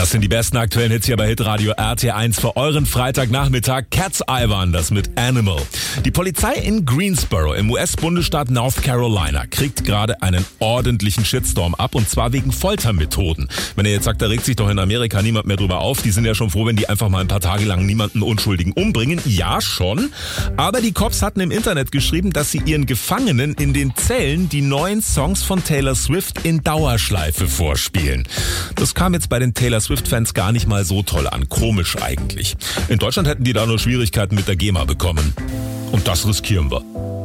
Das sind die besten aktuellen Hits hier bei Hitradio RT1 für euren Freitagnachmittag. Cats Eye waren das mit Animal. Die Polizei in Greensboro im US-Bundesstaat North Carolina kriegt gerade einen ordentlichen Shitstorm ab, und zwar wegen Foltermethoden. Wenn ihr jetzt sagt, da regt sich doch in Amerika niemand mehr drüber auf, die sind ja schon froh, wenn die einfach mal ein paar Tage lang niemanden Unschuldigen umbringen. Ja, schon. Aber die Cops hatten im Internet geschrieben, dass sie ihren Gefangenen in den Zellen die neuen Songs von Taylor Swift in Dauerschleife vorspielen. Das kam jetzt bei den Taylor Swift-Fans gar nicht mal so toll an. Komisch eigentlich. In Deutschland hätten die da nur Schwierigkeiten mit der GEMA bekommen. Und das riskieren wir.